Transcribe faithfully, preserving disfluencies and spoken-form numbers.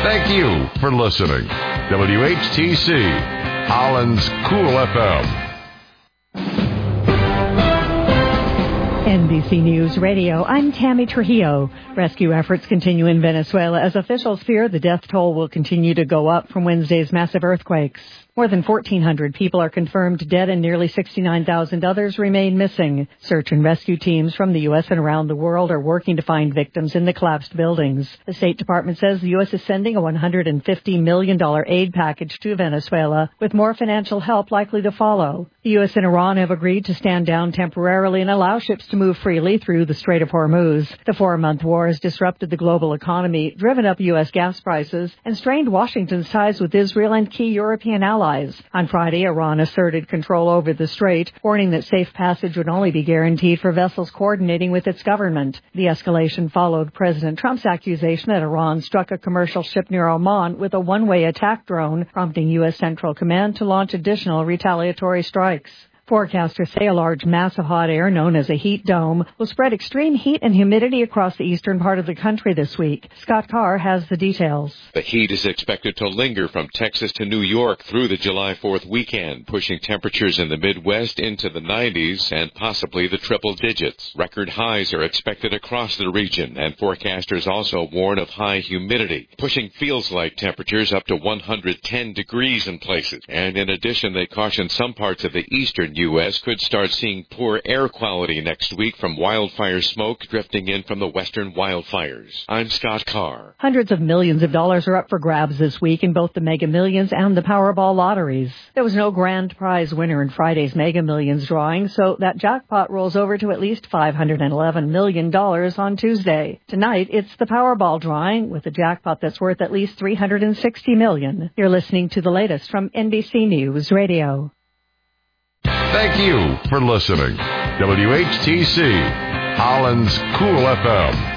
Thank you for listening. W H T C, Holland's Cool F M. N B C News Radio, I'm Tammy Trujillo. Rescue efforts continue in Venezuela as officials fear the death toll will continue to go up from Wednesday's massive earthquakes. More than fourteen hundred people are confirmed dead and nearly sixty-nine thousand others remain missing. Search and rescue teams from the U S and around the world are working to find victims in the collapsed buildings. The State Department says the U S is sending a one hundred fifty million dollars aid package to Venezuela, with more financial help likely to follow. The U S and Iran have agreed to stand down temporarily and allow ships to move freely through the Strait of Hormuz. The four-month war has disrupted the global economy, driven up U S gas prices, and strained Washington's ties with Israel and key European allies. On Friday, Iran asserted control over the strait, warning that safe passage would only be guaranteed for vessels coordinating with its government. The escalation followed President Trump's accusation that Iran struck a commercial ship near Oman with a one-way attack drone, prompting U S Central Command to launch additional retaliatory strikes. Forecasters say a large mass of hot air known as a heat dome will spread extreme heat and humidity across the eastern part of the country this week. Scott Carr has the details. The heat is expected to linger from Texas to New York through the July fourth weekend, pushing temperatures in the Midwest into the nineties and possibly the triple digits. Record highs are expected across the region, and forecasters also warn of high humidity, pushing feels-like temperatures up to one hundred ten degrees in places. And in addition, they caution some parts of the eastern U S could start seeing poor air quality next week from wildfire smoke drifting in from the western wildfires. I'm Scott Carr. Hundreds of millions of dollars are up for grabs this week in both the Mega Millions and the Powerball lotteries. There was no grand prize winner in Friday's Mega Millions drawing, so that jackpot rolls over to at least five hundred eleven million dollars on Tuesday. Tonight, it's the Powerball drawing with a jackpot that's worth at least three hundred sixty million dollars. You're listening to the latest from N B C News Radio. Thank you for listening. W H T C, Holland's Cool F M.